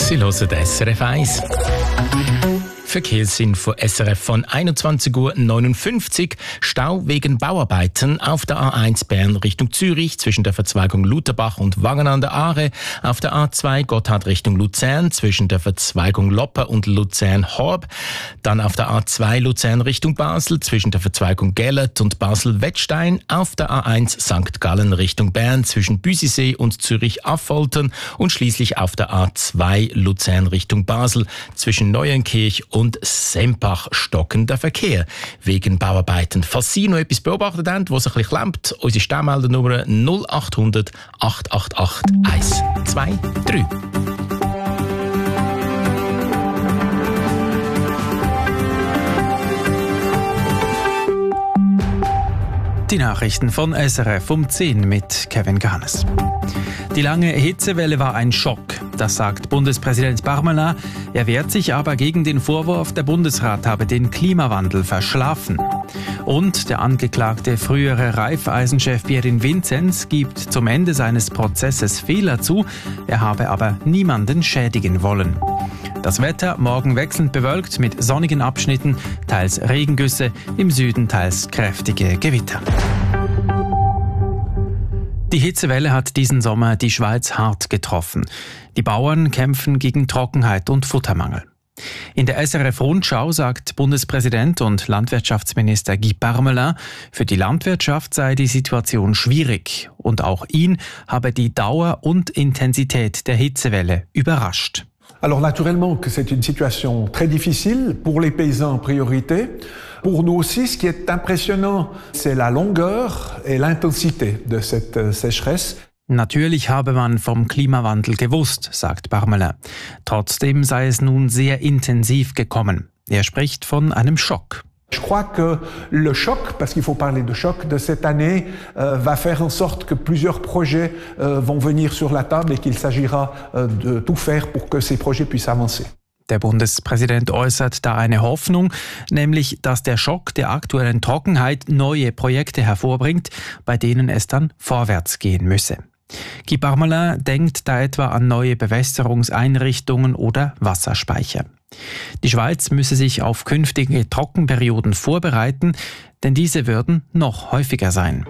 Sie hören SRF 1. Verkehrsinfo SRF von 21:59 Uhr. Stau wegen Bauarbeiten auf der A1 Bern Richtung Zürich zwischen der Verzweigung Lutherbach und Wangen an der Aare, auf der A2 Gotthard Richtung Luzern zwischen der Verzweigung Loppe und Luzern-Horb, dann auf der A2 Luzern Richtung Basel zwischen der Verzweigung Gellert und Basel-Wettstein, auf der A1 St. Gallen Richtung Bern zwischen Büsisee und Zürich-Affoltern und schließlich auf der A2 Luzern Richtung Basel zwischen Neuenkirch und Sempach stockender Verkehr wegen Bauarbeiten. Falls Sie noch etwas beobachtet haben, was ein bisschen klemmt, unsere Stammeldernummer 0800 888 123. Die Nachrichten von SRF um 10 mit Kevin Ganes. Die lange Hitzewelle war ein Schock, das sagt Bundespräsident Parmelin. Er wehrt sich aber gegen den Vorwurf, der Bundesrat habe den Klimawandel verschlafen. Und der angeklagte frühere Raiffeisen-Chef Pierin Vinzenz gibt zum Ende seines Prozesses Fehler zu, er habe aber niemanden schädigen wollen. Das Wetter morgen wechselnd bewölkt mit sonnigen Abschnitten, teils Regengüsse, im Süden teils kräftige Gewitter. Die Hitzewelle hat diesen Sommer die Schweiz hart getroffen. Die Bauern kämpfen gegen Trockenheit und Futtermangel. In der SRF-Rundschau sagt Bundespräsident und Landwirtschaftsminister Guy Parmelin, für die Landwirtschaft sei die Situation schwierig und auch ihn habe die Dauer und Intensität der Hitzewelle überrascht. Alors naturellement que c'est une situation très difficile, pour les paysans en priorité. Pour nous aussi, ce qui est impressionnant, c'est la longueur et l'intensité de cette sécheresse. Natürlich habe man vom Klimawandel gewusst, sagt Parmelin. Trotzdem sei es nun sehr intensiv gekommen. Er spricht von einem Schock. Je crois que le choc, parce qu'il faut parler de choc, de cette année va faire en sorte que plusieurs projets vont venir sur la table et qu'il s'agira de tout faire pour que ces projets puissent avancer. Der Bundespräsident äußert da eine Hoffnung, nämlich, dass der Schock der aktuellen Trockenheit neue Projekte hervorbringt, bei denen es dann vorwärts gehen müsse. Guy Parmelin denkt da etwa an neue Bewässerungseinrichtungen oder Wasserspeicher. Die Schweiz müsse sich auf künftige Trockenperioden vorbereiten, denn diese würden noch häufiger sein.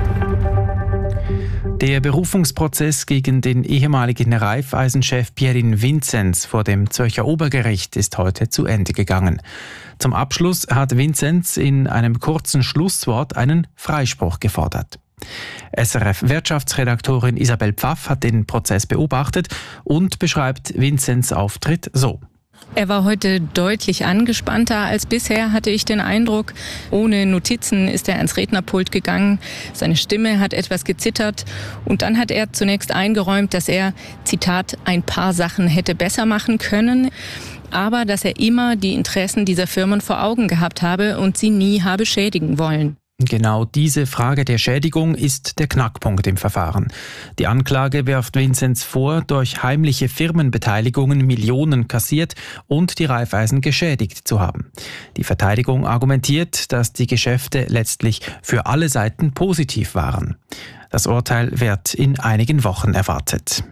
Der Berufungsprozess gegen den ehemaligen Raiffeisen-Chef Pierin Vinzenz vor dem Zürcher Obergericht ist heute zu Ende gegangen. Zum Abschluss hat Vinzenz in einem kurzen Schlusswort einen Freispruch gefordert. SRF-Wirtschaftsredaktorin Isabel Pfaff hat den Prozess beobachtet und beschreibt Vinzenz' Auftritt so. Er war heute deutlich angespannter als bisher, hatte ich den Eindruck. Ohne Notizen ist er ans Rednerpult gegangen. Seine Stimme hat etwas gezittert. Und dann hat er zunächst eingeräumt, dass er, Zitat, ein paar Sachen hätte besser machen können, aber dass er immer die Interessen dieser Firmen vor Augen gehabt habe und sie nie habe schädigen wollen. Genau diese Frage der Schädigung ist der Knackpunkt im Verfahren. Die Anklage wirft Vinzenz vor, durch heimliche Firmenbeteiligungen Millionen kassiert und die Raiffeisen geschädigt zu haben. Die Verteidigung argumentiert, dass die Geschäfte letztlich für alle Seiten positiv waren. Das Urteil wird in einigen Wochen erwartet.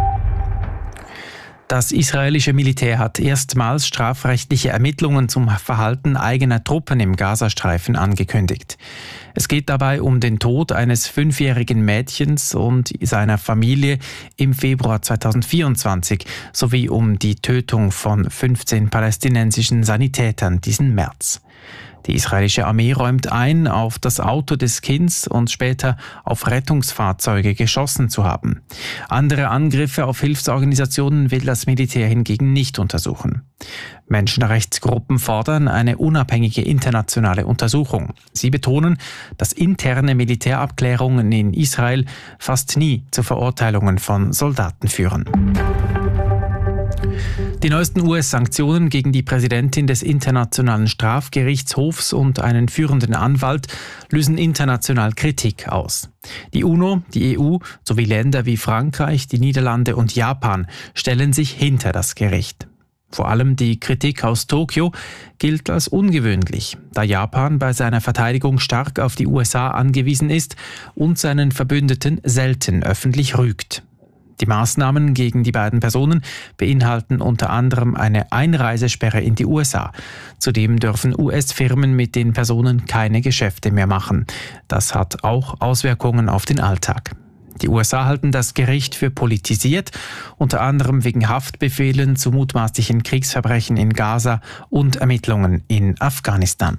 Das israelische Militär hat erstmals strafrechtliche Ermittlungen zum Verhalten eigener Truppen im Gazastreifen angekündigt. Es geht dabei um den Tod eines 5-jährigen Mädchens und seiner Familie im Februar 2024 sowie um die Tötung von 15 palästinensischen Sanitätern diesen März. Die israelische Armee räumt ein, auf das Auto des Kindes und später auf Rettungsfahrzeuge geschossen zu haben. Andere Angriffe auf Hilfsorganisationen will das Militär hingegen nicht untersuchen. Menschenrechtsgruppen fordern eine unabhängige internationale Untersuchung. Sie betonen, dass interne Militärabklärungen in Israel fast nie zu Verurteilungen von Soldaten führen. Die neuesten US-Sanktionen gegen die Präsidentin des Internationalen Strafgerichtshofs und einen führenden Anwalt lösen international Kritik aus. Die UNO, die EU sowie Länder wie Frankreich, die Niederlande und Japan stellen sich hinter das Gericht. Vor allem die Kritik aus Tokio gilt als ungewöhnlich, da Japan bei seiner Verteidigung stark auf die USA angewiesen ist und seinen Verbündeten selten öffentlich rügt. Die Maßnahmen gegen die beiden Personen beinhalten unter anderem eine Einreisesperre in die USA. Zudem dürfen US-Firmen mit den Personen keine Geschäfte mehr machen. Das hat auch Auswirkungen auf den Alltag. Die USA halten das Gericht für politisiert, unter anderem wegen Haftbefehlen zu mutmaßlichen Kriegsverbrechen in Gaza und Ermittlungen in Afghanistan.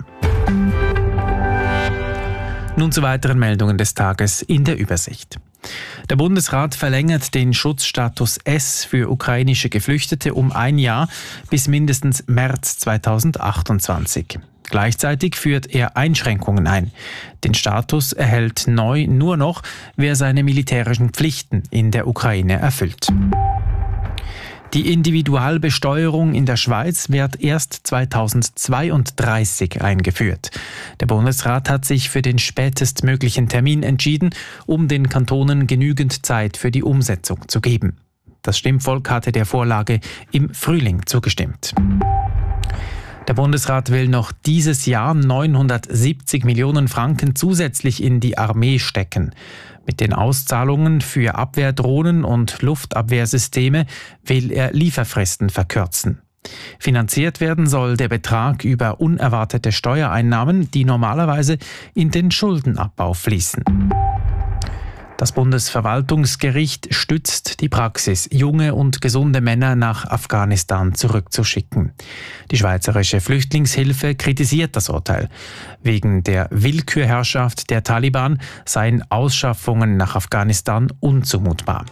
Nun zu weiteren Meldungen des Tages in der Übersicht. Der Bundesrat verlängert den Schutzstatus S für ukrainische Geflüchtete um 1 Jahr bis mindestens März 2028. Gleichzeitig führt er Einschränkungen ein. Den Status erhält neu nur noch, wer seine militärischen Pflichten in der Ukraine erfüllt. Die Individualbesteuerung in der Schweiz wird erst 2032 eingeführt. Der Bundesrat hat sich für den spätestmöglichen Termin entschieden, um den Kantonen genügend Zeit für die Umsetzung zu geben. Das Stimmvolk hatte der Vorlage im Frühling zugestimmt. Der Bundesrat will noch dieses Jahr 970 Millionen Franken zusätzlich in die Armee stecken. Mit den Auszahlungen für Abwehrdrohnen und Luftabwehrsysteme will er Lieferfristen verkürzen. Finanziert werden soll der Betrag über unerwartete Steuereinnahmen, die normalerweise in den Schuldenabbau fließen. Das Bundesverwaltungsgericht stützt die Praxis, junge und gesunde Männer nach Afghanistan zurückzuschicken. Die Schweizerische Flüchtlingshilfe kritisiert das Urteil. Wegen der Willkürherrschaft der Taliban seien Ausschaffungen nach Afghanistan unzumutbar.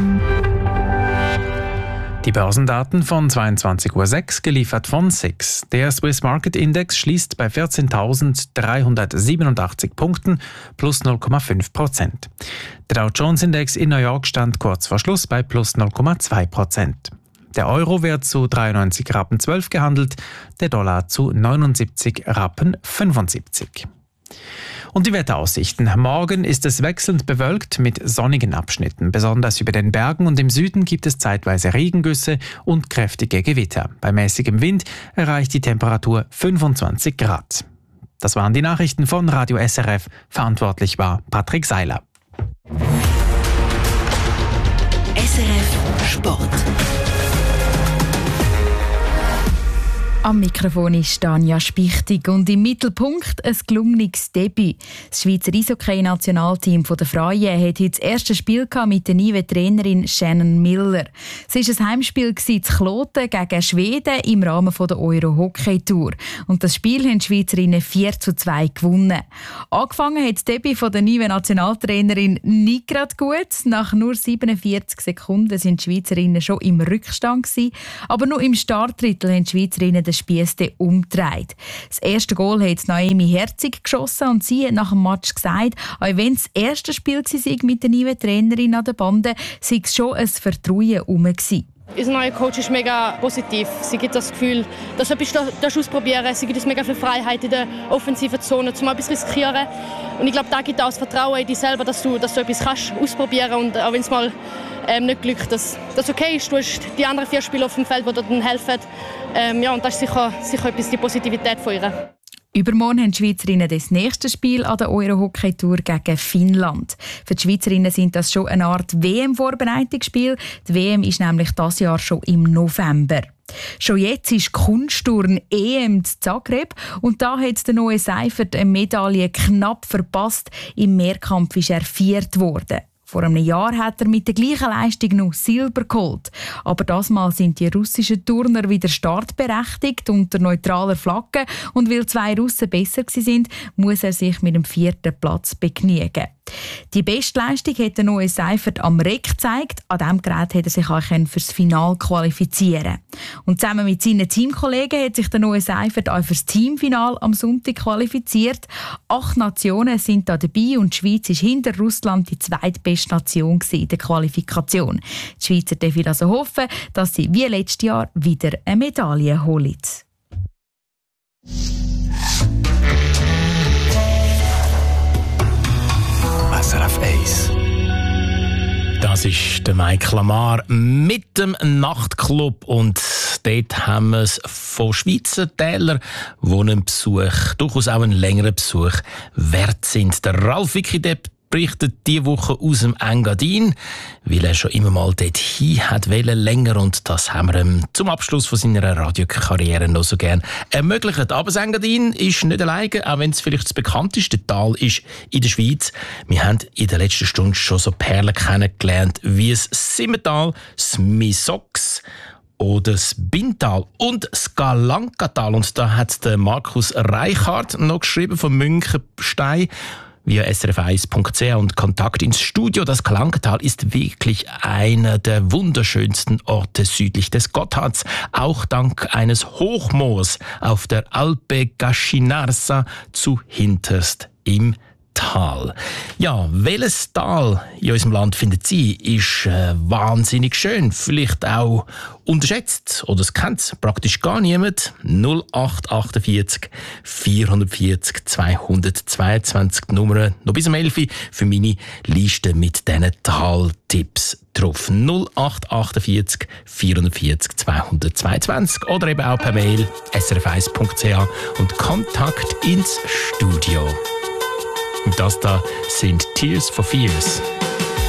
Die Börsendaten von 22.06 Uhr, geliefert von SIX. Der Swiss Market Index schließt bei 14.387 Punkten plus 0,5%. Der Dow Jones Index in New York stand kurz vor Schluss bei plus 0,2%. Der Euro wird zu 93,12 Rappen gehandelt, der Dollar zu 79,75 Rappen. Und die Wetteraussichten. Morgen ist es wechselnd bewölkt mit sonnigen Abschnitten. Besonders über den Bergen und im Süden gibt es zeitweise Regengüsse und kräftige Gewitter. Bei mäßigem Wind erreicht die Temperatur 25 Grad. Das waren die Nachrichten von Radio SRF. Verantwortlich war Patrick Seiler. SRF Sport. Am Mikrofon ist Tanja Spichtig und im Mittelpunkt ein gelungenes Debüt. Das Schweizer Eishockey-Nationalteam der Frauen hat heute das erste Spiel mit der neuen Trainerin Shannon Miller. Es war ein Heimspiel zu Kloten gegen Schweden im Rahmen der Euro-Hockey-Tour. Und das Spiel haben die Schweizerinnen 4:2 gewonnen. Angefangen hat das Debüt der neuen Nationaltrainerin nicht gerade gut. Nach nur 47 Sekunden sind die Schweizerinnen schon im Rückstand gewesen. Aber nur im Startdrittel haben die Schweizerinnen den Spiess umgedreht. Das erste Goal hat Naomi Herzig geschossen und sie hat nach dem Match gesagt, auch wenn es das erste Spiel war mit der neuen Trainerin an der Bande, sei es schon ein Vertrauen herum gewesen. Unser neuer Coach ist mega positiv. Sie gibt das Gefühl, dass du etwas ausprobieren darfst. Sie gibt uns mega viel Freiheit in der offensiven Zone, um etwas riskieren. Und ich glaube, da gibt auch das Vertrauen in dich selber, dass du etwas kannst ausprobieren und auch wenn es mal nicht glückt, dass das okay ist. Du hast die anderen 4 Spieler auf dem Feld, die dir dann helfen. Und das ist sicher etwas die Positivität von ihr. Übermorgen haben die Schweizerinnen das nächste Spiel an der Euro-Hockey-Tour gegen Finnland. Für die Schweizerinnen sind das schon eine Art WM-Vorbereitungsspiel. Die WM ist nämlich dieses Jahr schon im November. Schon jetzt ist Kunstturn EM zu Zagreb und da hat der Noe Seifert eine Medaille knapp verpasst. Im Mehrkampf ist er 4. geworden. Vor einem Jahr hat er mit der gleichen Leistung noch Silber geholt. Aber das Mal sind die russischen Turner wieder startberechtigt unter neutraler Flagge. Und weil 2 Russen besser waren, muss er sich mit dem 4. Platz begnügen. Die Bestleistung hat der Noe Seifert am Reck gezeigt. An diesem Gerät hat er sich auch fürs Finale qualifizieren. Und zusammen mit seinen Teamkollegen hat sich der Noe Seifert auch fürs Teamfinale am Sonntag qualifiziert. 8 Nationen sind da dabei und die Schweiz ist hinter Russland die zweitbeste Nation in der Qualifikation. Die Schweizer dürfen also hoffen, dass sie wie letztes Jahr wieder eine Medaille holen. SRF 1. Das ist der Mike Lamar mit dem Nachtclub und dort haben wir es von Schweizer Tälern, die einen Besuch, durchaus auch einen längeren Besuch wert sind. Der Ralf Wickidep berichtet diese Woche aus dem Engadin, weil er schon immer mal dorthin hat wollen, länger, und das haben wir ihm zum Abschluss von seiner Radiokarriere noch so gern ermöglicht. Aber das Engadin ist nicht alleine, auch wenn es vielleicht das bekannteste Tal ist in der Schweiz. Wir haben in der letzten Stunde schon so Perlen kennengelernt wie das Simmental, das Misox oder das Bintal und das Galankatal. Und da hat der Markus Reichardt noch geschrieben von Münchenstein via srf1.ch und Kontakt ins Studio. Das Galankatal ist wirklich einer der wunderschönsten Orte südlich des Gotthards, auch dank eines Hochmoors auf der Alpe Gascinarsa zu hinterst im Tal. Ja, welches Tal in unserem Land findet Sie, ist wahnsinnig schön, vielleicht auch unterschätzt, oder es kennt praktisch gar niemand. 0848 440 222 Nummer noch bis um 11 Uhr für meine Liste mit diesen Taltipps drauf. 0848 440 222 oder eben auch per Mail srf1.ch und Kontakt ins Studio. Und das da sind Tears for Fears.